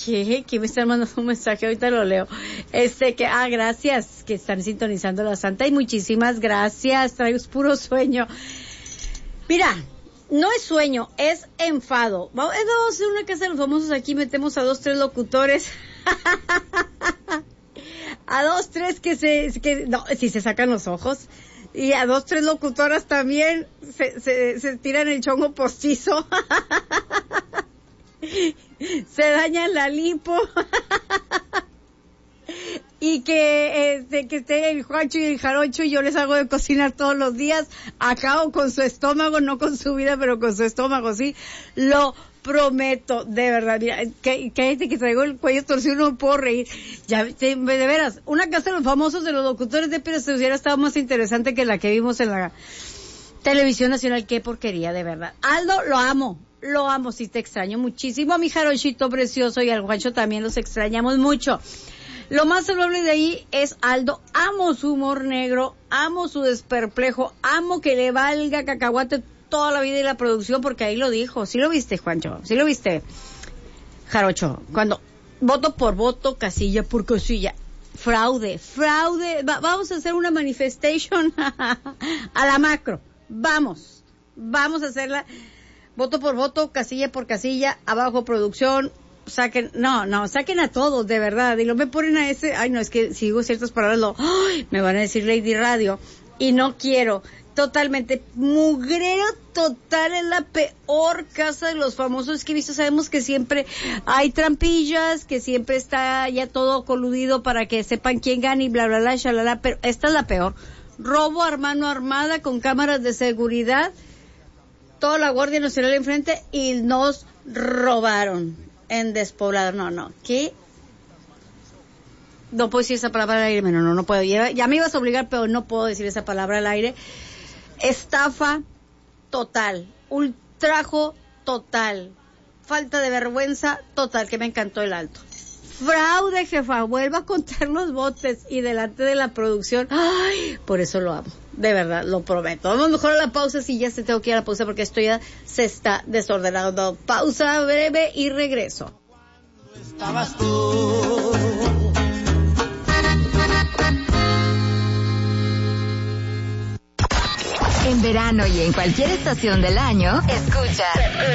¿Qué? ¿Quién me está mandando un mensaje? Ahorita lo leo. Gracias, que están sintonizando la Santa, y muchísimas gracias. Traigo puro sueño. Mira, no es sueño, es enfado. Vamos a hacer una casa de los famosos aquí, metemos a 2, 3 locutores. A 2, 3 si se sacan los ojos. Y a 2, 3 locutoras también se tiran el chongo postizo. Se daña la lipo. Y que esté el Juancho y el Jarocho, y yo les hago de cocinar todos los días. Acabo con su estómago, no con su vida, pero con su estómago, sí. Lo prometo, de verdad. Mira, cállate que traigo el cuello torcido, no me puedo reír. Ya, de veras, una casa de los famosos de los locutores de Pérez hubiera estado más interesante que la que vimos en la televisión nacional. Qué porquería, de verdad. Aldo, lo amo, sí te extraño muchísimo. A mi Jarochito precioso y al Juancho también los extrañamos mucho. Lo más saludable de ahí es Aldo. Amo su humor negro, amo su desperplejo, amo que le valga cacahuate toda la vida y la producción, porque ahí lo dijo. ¿Sí lo viste, Juancho? ¿Sí lo viste, Jarocho? Cuando voto por voto, casilla por casilla. Fraude. Vamos a hacer una manifestation a la macro. Vamos a hacerla. Voto por voto, casilla por casilla, abajo producción. Saquen a todos, de verdad. Y lo me ponen a ese, es que si digo ciertas palabras me van a decir Lady Radio, y no quiero. Totalmente, mugrero total, es la peor casa de los famosos que he visto. Sabemos que siempre hay trampillas, que siempre está ya todo coludido para que sepan quién gana y bla, bla, bla, shalala, pero esta es la peor. Robo a mano armada con cámaras de seguridad, toda la Guardia Nacional enfrente, y nos robaron en Despoblado. ¿Qué? No puedo decir esa palabra al aire, no puedo. Ya me ibas a obligar, pero no puedo decir esa palabra al aire. Estafa total, ultrajo total, falta de vergüenza total, que me encantó el Alto. Fraude, jefa, vuelva a contar los botes y delante de la producción. Por eso lo amo, de verdad, lo prometo. Vamos mejor a la pausa, si ya se tengo que ir a la pausa, porque esto ya se está desordenando. Pausa breve y regreso. Estabas tú. En verano y en cualquier estación del año, escucha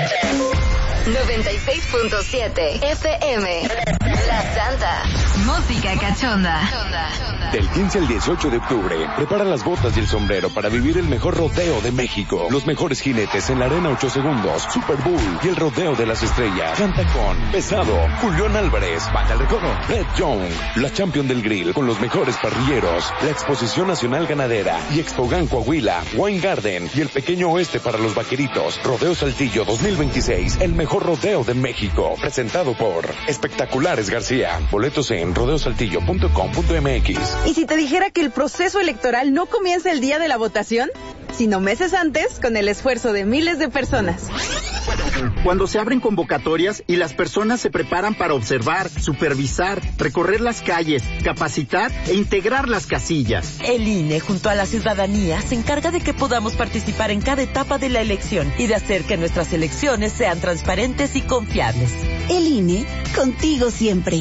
96.7 FM. La Santa. Música cachonda. Del 15 al 18 de octubre, prepara las botas y el sombrero para vivir el mejor rodeo de México. Los mejores jinetes en la Arena 8 Segundos, Super Bowl y el Rodeo de las Estrellas. Canta con Pesado, Julián Álvarez, Baja el Recono, Red Young, la Champion del Grill con los mejores parrilleros, la Exposición Nacional Ganadera y Expogan Coahuila, Wine Garden y el Pequeño Oeste para los Vaqueritos. Rodeo Saltillo 2026, el mejor rodeo de México. Presentado por Espectaculares García. Boletos en rodeosaltillo.com.mx. ¿Y si te dijera que el proceso electoral no comienza el día de la votación, sino meses antes, con el esfuerzo de miles de personas? Cuando se abren convocatorias y las personas se preparan para observar, supervisar, recorrer las calles, capacitar e integrar las casillas. El INE, junto a la ciudadanía, se encarga de que podamos participar en cada etapa de la elección y de hacer que nuestras elecciones sean transparentes y confiables. El INE, contigo siempre.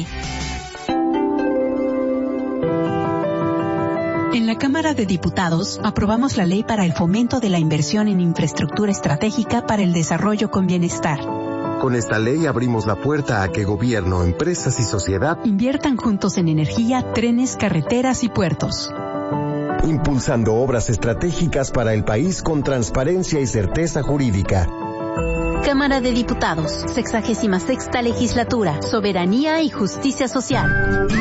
En la Cámara de Diputados aprobamos la ley para el fomento de la inversión en infraestructura estratégica para el desarrollo con bienestar. Con esta ley abrimos la puerta a que gobierno, empresas y sociedad inviertan juntos en energía, trenes, carreteras y puertos. Impulsando obras estratégicas para el país con transparencia y certeza jurídica. Cámara de Diputados, 66ª Legislatura, Soberanía y Justicia Social.